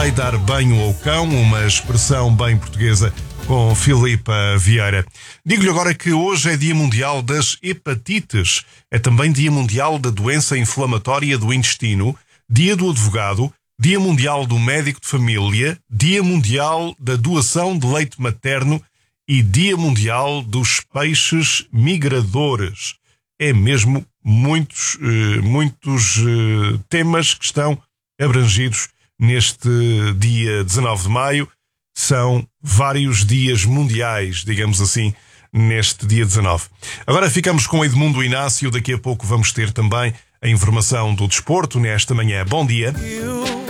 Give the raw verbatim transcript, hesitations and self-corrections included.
vai dar banho ao cão, uma expressão bem portuguesa com Filipa Vieira. Digo-lhe agora que hoje é Dia Mundial das Hepatites. É também Dia Mundial da Doença Inflamatória do Intestino, Dia do Advogado, Dia Mundial do Médico de Família, Dia Mundial da Doação de Leite Materno e Dia Mundial dos Peixes Migradores. É mesmo muitos, muitos temas que estão abrangidos neste dia dezanove de maio. São vários dias mundiais, digamos assim, neste dia dezanove. Agora ficamos com Edmundo Inácio. Daqui a pouco vamos ter também a informação do desporto nesta manhã. Bom dia.